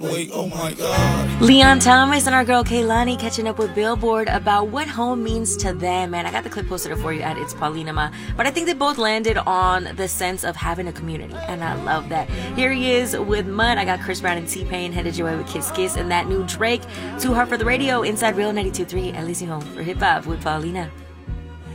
Wait, oh my God. Leon Thomas and our girl Kaylani catching up with Billboard about what home means to them. And I got the clip posted for you at It's Paulina Ma. But I think they both landed on the sense of having a community. And I love that. Here he is with Mud. I got Chris Brown and T-Pain headed your way with Kiss Kiss. And that new Drake, Too Hard for the Radio, inside Real 92.3. At least you home for Hip Hop with Paulina.